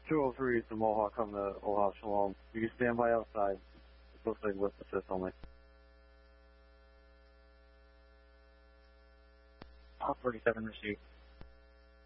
203 to Mohawk on the Oha Shalom. You can stand by outside. It's supposed to be with assist only. Hawk 47 received.